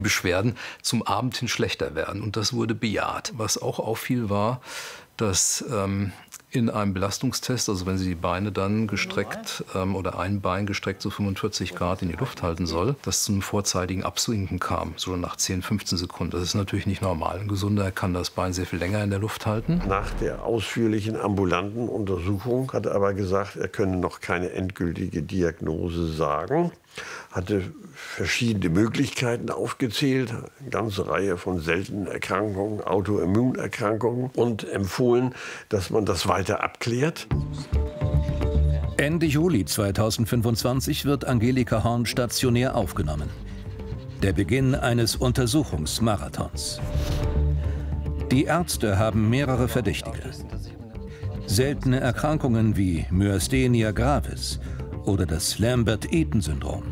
Beschwerden zum Abend hin schlechter werden. Und das wurde bejaht. Was auch auffiel, war, dass in einem Belastungstest, also wenn Sie die Beine dann gestreckt oder ein Bein gestreckt so 45 Grad in die Luft halten soll, dass zu einem vorzeitigen Absinken kam, so nach 10, 15 Sekunden. Das ist natürlich nicht normal. Ein Gesunder kann das Bein sehr viel länger in der Luft halten. Nach der ausführlichen ambulanten Untersuchung hat er aber gesagt, er könne noch keine endgültige Diagnose sagen. Hatte verschiedene Möglichkeiten aufgezählt, eine ganze Reihe von seltenen Erkrankungen, Autoimmunerkrankungen und empfohlen, dass man das weiter abklärt. Ende Juli 2025 wird Angelika Horn stationär aufgenommen. Der Beginn eines Untersuchungsmarathons. Die Ärzte haben mehrere Verdächtige. Seltene Erkrankungen wie Myasthenia gravis oder das Lambert-Eaton-Syndrom.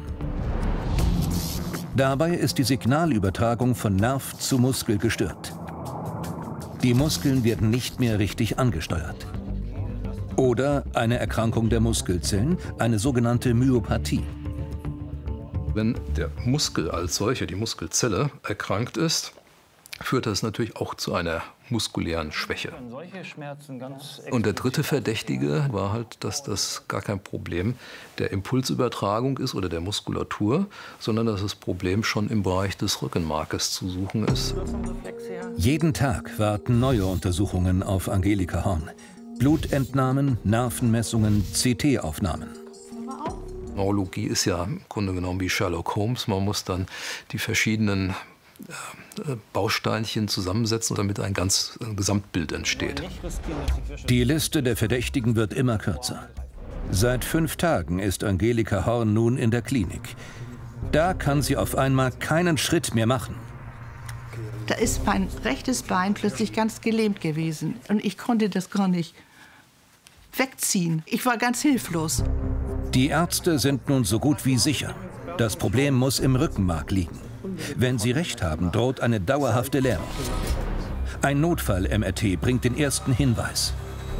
Dabei ist die Signalübertragung von Nerv zu Muskel gestört. Die Muskeln werden nicht mehr richtig angesteuert. Oder eine Erkrankung der Muskelzellen, eine sogenannte Myopathie. Wenn der Muskel als solcher, die Muskelzelle, erkrankt ist, führt das natürlich auch zu einer muskulären Schwäche. Und der dritte Verdächtige war halt, dass das gar kein Problem der Impulsübertragung ist oder der Muskulatur, sondern dass das Problem schon im Bereich des Rückenmarkes zu suchen ist. Jeden Tag warten neue Untersuchungen auf Angelika Horn. Blutentnahmen, Nervenmessungen, CT-Aufnahmen. Neurologie ist ja im Grunde genommen wie Sherlock Holmes. Man muss dann die verschiedenen Bausteinchen zusammensetzen, damit ein Gesamtbild entsteht. Die Liste der Verdächtigen wird immer kürzer. Seit 5 Tagen ist Angelika Horn nun in der Klinik. Da kann sie auf einmal keinen Schritt mehr machen. Da ist mein rechtes Bein plötzlich ganz gelähmt gewesen und ich konnte das gar nicht wegziehen. Ich war ganz hilflos. Die Ärzte sind nun so gut wie sicher. Das Problem muss im Rückenmark liegen. Wenn sie recht haben, droht eine dauerhafte Lähmung. Ein Notfall-MRT bringt den ersten Hinweis.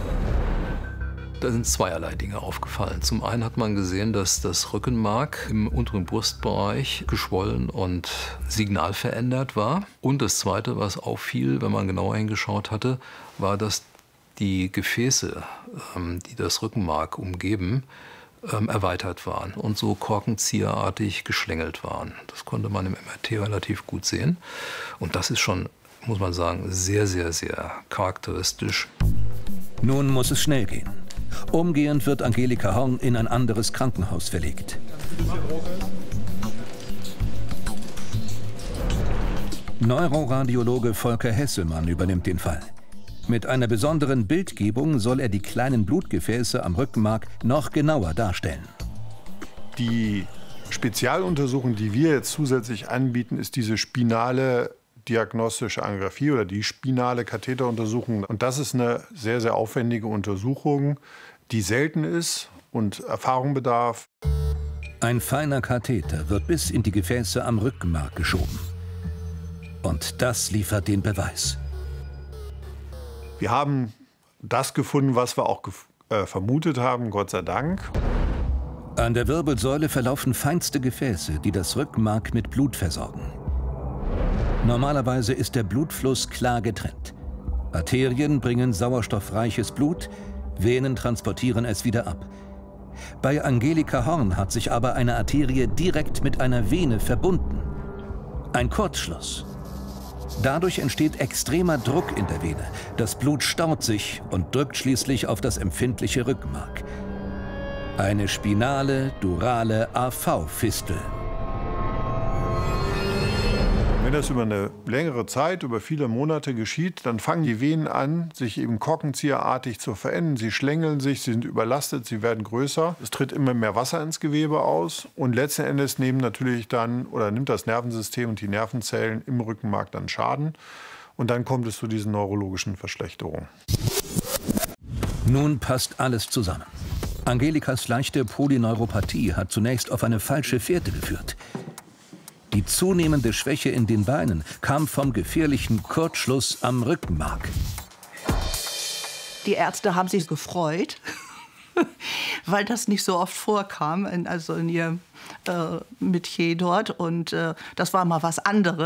Da sind zweierlei Dinge aufgefallen. Zum einen hat man gesehen, dass das Rückenmark im unteren Brustbereich geschwollen und signalverändert war. Und das Zweite, was auffiel, wenn man genauer hingeschaut hatte, war, dass die Gefäße, die das Rückenmark umgeben, erweitert waren und so korkenzieherartig geschlängelt waren. Das konnte man im MRT relativ gut sehen. Und das ist schon, muss man sagen, sehr, sehr, sehr charakteristisch. Nun muss es schnell gehen. Umgehend wird Angelika Horn in ein anderes Krankenhaus verlegt. Neuroradiologe Volker Hesselmann übernimmt den Fall. Mit einer besonderen Bildgebung soll er die kleinen Blutgefäße am Rückenmark noch genauer darstellen. Die Spezialuntersuchung, die wir jetzt zusätzlich anbieten, ist diese spinale diagnostische Angiografie oder die spinale Katheteruntersuchung. Und das ist eine sehr, sehr aufwendige Untersuchung, die selten ist und Erfahrung bedarf. Ein feiner Katheter wird bis in die Gefäße am Rückenmark geschoben. Und das liefert den Beweis. Wir haben das gefunden, was wir auch vermutet haben, Gott sei Dank. An der Wirbelsäule verlaufen feinste Gefäße, die das Rückenmark mit Blut versorgen. Normalerweise ist der Blutfluss klar getrennt. Arterien bringen sauerstoffreiches Blut, Venen transportieren es wieder ab. Bei Angelika Horn hat sich aber eine Arterie direkt mit einer Vene verbunden. Ein Kurzschluss. Dadurch entsteht extremer Druck in der Vene. Das Blut staut sich und drückt schließlich auf das empfindliche Rückenmark. Eine spinale durale AV-Fistel. Wenn das über eine längere Zeit, über viele Monate geschieht, dann fangen die Venen an, sich eben korkenzieherartig zu verändern. Sie schlängeln sich, sie sind überlastet, sie werden größer. Es tritt immer mehr Wasser ins Gewebe aus. Und letzten Endes nimmt das Nervensystem und die Nervenzellen im Rückenmark dann Schaden. Und dann kommt es zu diesen neurologischen Verschlechterungen. Nun passt alles zusammen. Angelikas leichte Polyneuropathie hat zunächst auf eine falsche Fährte geführt. Die zunehmende Schwäche in den Beinen kam vom gefährlichen Kurzschluss am Rückenmark. Die Ärzte haben sich gefreut, weil das nicht so oft vorkam, in ihrem Metier dort. Und das war mal was anderes.